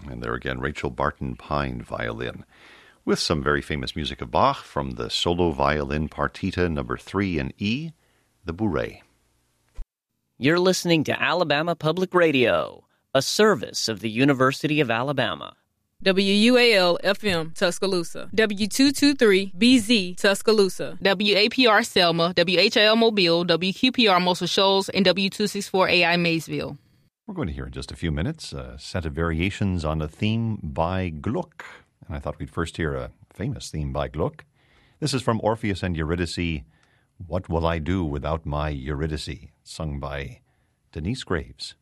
And there again, Rachel Barton Pine violin, with some very famous music of Bach from the Solo Violin Partita No. 3 in E, the Bourrée. You're listening to Alabama Public Radio, a service of the University of Alabama. WUAL-FM, Tuscaloosa. W223-BZ, Tuscaloosa. WAPR Selma, WHIL Mobile, WQPR Muscle Shoals, and W264AI Maysville. We're going to hear in just a few minutes a set of variations on a theme by Gluck. And I thought we'd first hear a famous theme by Gluck. This is from Orpheus and Eurydice, What Will I Do Without My Eurydice, sung by Denise Graves.